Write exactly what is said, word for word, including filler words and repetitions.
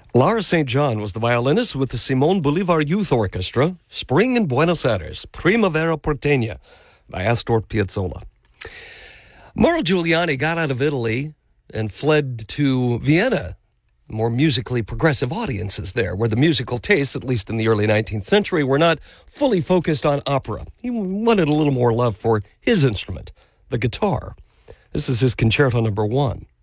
Lara Saint John was the violinist with the Simon Bolivar Youth Orchestra, Spring in Buenos Aires, Primavera Porteña by Astor Piazzolla. Mauro Giuliani got out of Italy and fled to Vienna. More musically progressive audiences there, where the musical tastes, at least in the early nineteenth century, were not fully focused on opera. He wanted a little more love for his instrument, the guitar. This is his concerto number one.